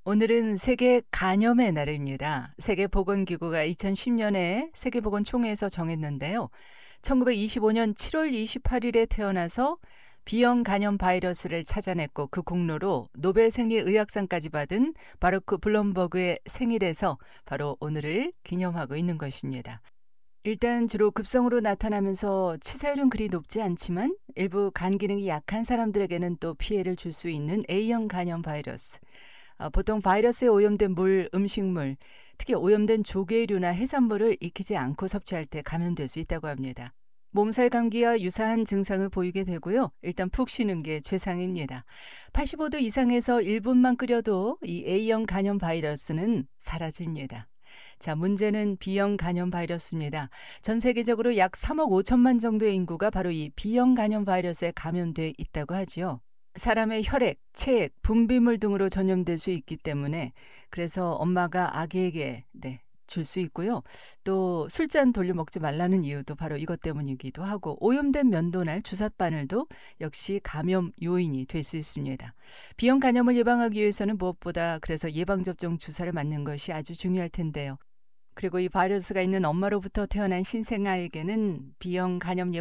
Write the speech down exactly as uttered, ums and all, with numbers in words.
오늘은 세계 간염의 날입니다. 세계보건기구가 이천십 년에 세계보건총회에서 정했는데요. 천구백이십오 년 칠월 이십팔일에 태어나서 B형 간염 바이러스를 찾아냈고 그 공로로 노벨 생리의학상까지 받은 바루크 블럼버그의 생일에서 바로 오늘을 기념하고 있는 것입니다. 일단 주로 급성으로 나타나면서 치사율은 그리 높지 않지만 일부 간 기능이 약한 사람들에게는 또 피해를 줄 수 있는 A형 간염 바이러스. 어, 보통 바이러스에 오염된 물, 음식물, 특히 오염된 조개류나 해산물을 익히지 않고 섭취할 때 감염될 수 있다고 합니다. 몸살 감기와 유사한 증상을 보이게 되고요. 일단 푹 쉬는 게 최상입니다. 팔십오 도 이상에서 일 분만 끓여도 이 A형 간염 바이러스는 사라집니다. 자, 문제는 B형 간염 바이러스입니다. 전 세계적으로 약 삼억 오천만 정도의 인구가 바로 이 B형 간염 바이러스에 감염돼 있다고 하지요. 사람의 혈액, 체액, 분비물 등으로 전염될 수 있기 때문에 그래서 엄마가 아기에게 네, 줄 수 있고요. 또 술잔 돌려 먹지 말라는 이유도 바로 이것 때문이기도 하고 오염된 면도날, 주삿바늘도 역시 감염 요인이 될 수 있습니다. B형 간염을 예방하기 위해서는 무엇보다 그래서 예방접종 주사를 맞는 것이 아주 중요할 텐데요. 그리고 이 바이러스가 있는 엄마로부터 태어난 신생아에게는 B형 간염